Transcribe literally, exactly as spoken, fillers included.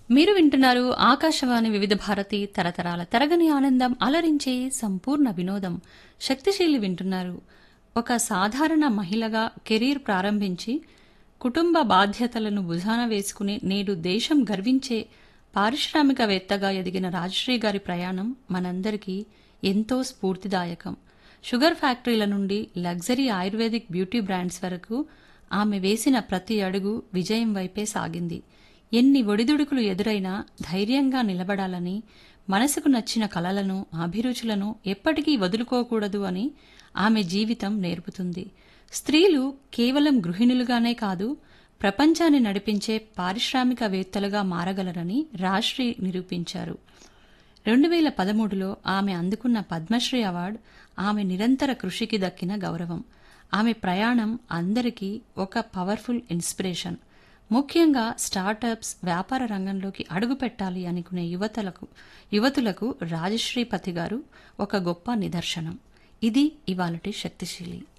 మీరు వింటున్నారు ఆకాశవాణి వివిధ భారతి తరతరాల తరగని ఆనందం అలరించే సంపూర్ణ వినోదం. శక్తిశీలి వింటున్నారు. ఒక సాధారణ మహిళగా కెరీర్ ప్రారంభించి కుటుంబ బాధ్యతలను భుజాన వేసుకుని నేడు దేశం గర్వించే పారిశ్రామికవేత్తగా ఎదిగిన రాజశ్రీ గారి ప్రయాణం మనందరికీ ఎంతో స్ఫూర్తిదాయకం. షుగర్ ఫ్యాక్టరీల నుండి లగ్జరీ ఆయుర్వేదిక్ బ్యూటీ బ్రాండ్స్ వరకు ఆమె వేసిన ప్రతి అడుగు విజయం వైపే సాగింది. ఎన్ని ఒడిదుడుకులు ఎదురైనా ధైర్యంగా నిలబడాలని, మనసుకు నచ్చిన కలలను, అభిరుచులను ఎప్పటికీ వదులుకోకూడదు అని ఆమె జీవితం నేర్పుతుంది. స్త్రీలు కేవలం గృహిణులుగానే కాదు, ప్రపంచాన్ని నడిపించే పారిశ్రామికవేత్తలుగా మారగలరని రాజశ్రీ నిరూపించారు. రెండు వేల పదమూడులో ఆమె అందుకున్న పద్మశ్రీ అవార్డు ఆమె నిరంతర కృషికి దక్కిన గౌరవం. ఆమె ప్రయాణం అందరికీ ఒక పవర్ఫుల్ ఇన్స్పిరేషన్. ముఖ్యంగా స్టార్టప్స్, వ్యాపార రంగంలోకి అడుగుపెట్టాలి అనుకునే యువతలకు యువతులకు రాజశ్రీ పతి గారు ఒక గొప్ప నిదర్శనం. ఇది ఇవాళటి శక్తిశీలి.